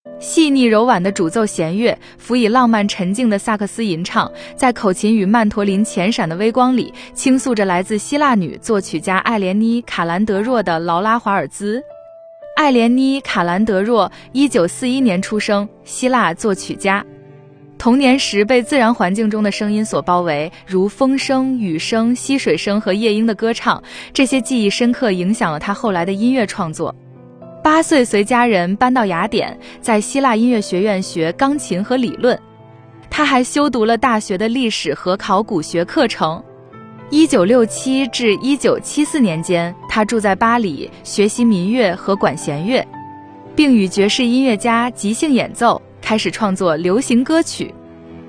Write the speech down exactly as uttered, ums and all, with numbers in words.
细腻柔婉的主奏弦乐，辅以浪漫沉静的萨克斯吟唱，在口琴与曼陀林浅闪的微光里，倾诉着来自希腊女作曲家艾莲妮·卡兰德若的劳拉·华尔兹。艾莲妮·卡兰德若一九四一年出生，希腊作曲家。童年时被自然环境中的声音所包围，如风声、雨声、溪水声和夜莺的歌唱，这些记忆深刻影响了他后来的音乐创作。八岁随家人搬到雅典，在希腊音乐学院学钢琴和理论。他还修读了大学的历史和考古学课程。一九六七至一九七四年间，他住在巴黎，学习民乐和管弦乐，并与爵士音乐家即兴演奏，开始创作流行歌曲。